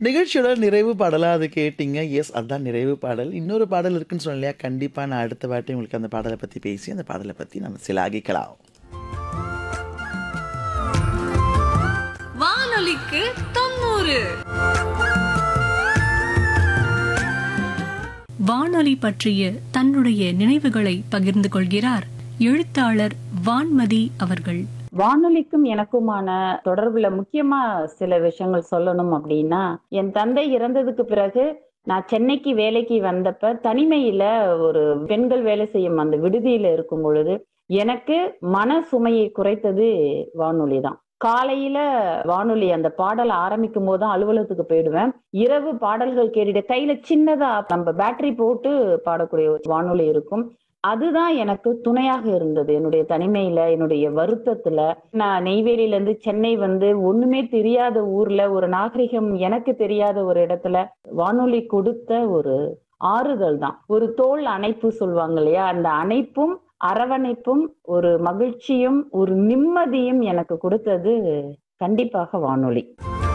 நிகழ்ச்சியோட நிறைவு பாடலா அது கேட்டீங்க. எஸ், அதுதான் நிறைவு பாடல். இன்னொரு பாடல் இருக்குன்னு சொன்னேன் இல்லையா? கண்டிப்பா நான் அடுத்த வாட்டி உங்களுக்கு அந்த பாடல பத்தி பேசி, அந்த பாடல பத்தி நம்ம சிலாகிக்கலாம். வானொலிக்கு 90. வானொலி பற்றிய தன்னுடைய நினைவுகளை பகிர்ந்து கொள்கிறார் எழுத்தாளர் வான்மதி அவர்கள். வானொலிக்கும் எனக்குமான தொடர்புல முக்கியமா சில விஷயங்கள் சொல்லணும் அப்படின்னா, என் தந்தை இறந்ததுக்கு பிறகு நான் சென்னைக்கு வேலைக்கு வந்தப்ப தனிமையில ஒரு பெண்கள் வேலை செய்யும் அந்த விடுதியில இருக்கும் பொழுது எனக்கு மன சுமையை குறைத்தது வானொலி தான். காலையில வானொலி அந்த பாடல் ஆரம்பிக்கும் போதுதான் அலுவலகத்துக்கு போயிடுவேன். இரவு பாடல்கள் கேட்டுட்டு கையில சின்னதா நம்ம பேட்டரி போட்டு பாடக்கூடிய ஒரு வானொலி இருக்கும். அதுதான் எனக்கு துணையாக இருந்தது என்னுடைய தனிமையில, என்னுடைய வருத்தத்துல. நான் நெய்வேலியில இருந்து சென்னை வந்து ஒண்ணுமே தெரியாத ஊர்ல, ஒரு நாகரிகம் எனக்கு தெரியாத ஒரு இடத்துல வானொலி கொடுத்த ஒரு ஆறுதல் தான். ஒரு தோள் அணைப்பு சொல்லுவாங்க இல்லையா? அந்த அணைப்பும் அரவணைப்பும் ஒரு மகிழ்ச்சியும் ஒரு நிம்மதியும் எனக்கு கொடுத்தது கண்டிப்பாக வானொலி.